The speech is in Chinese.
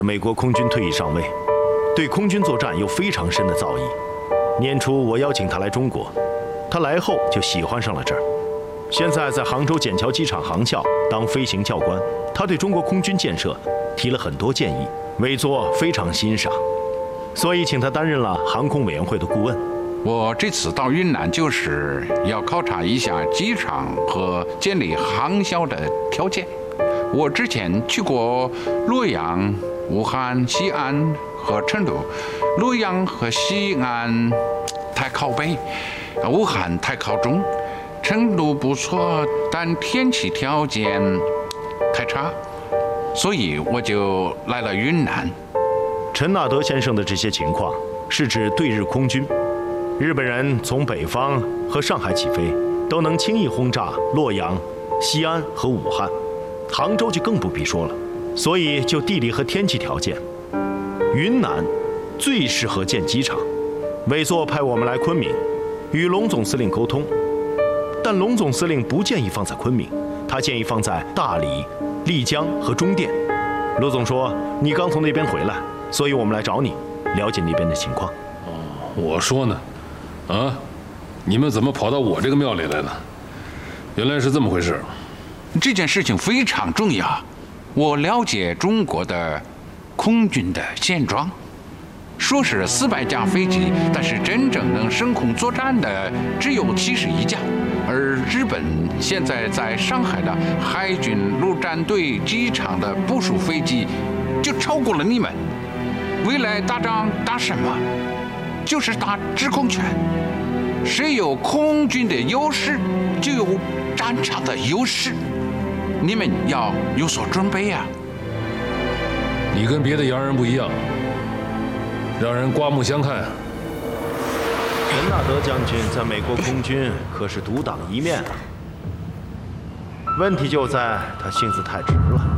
美国空军退役上尉，对空军作战有非常深的造诣。年初我邀请他来中国，他来后就喜欢上了这儿。现在在杭州笕桥机场航校当飞行教官，他对中国空军建设提了很多建议，委座非常欣赏，所以请他担任了航空委员会的顾问。 我这次到云南就是要考察一下机场和建立航校的条件。我之前去过洛阳、武汉、西安和成都。洛阳和西安太靠北，武汉太靠中，成都不错，但天气条件太差，所以我就来了云南。 陈纳德先生的这些情况是指对日空军，日本人从北方和上海起飞，都能轻易轰炸洛阳、西安和武汉，杭州就更不必说了。所以就地理和天气条件，云南最适合建机场。委座派我们来昆明，与龙总司令沟通，但龙总司令不建议放在昆明，他建议放在大理、丽江和中甸。罗总说你刚从那边回来，所以我们来找你，了解那边的情况。 我说呢，你们怎么跑到我这个庙里来了？原来是这么回事。 这件事情非常重要，我了解中国的空军的现状，说是400架飞机，但是真正能升空作战的只有71架，而日本现在在上海的海军陆战队机场的部署飞机就超过了你们。未来打仗打什么？就是打制空权。谁有空军的优势，就有战场的优势。你们要有所准备呀。 你跟别的洋人不一样，让人刮目相看。 陈纳德将军在美国空军可是独当一面啊。问题就在他性子太直了。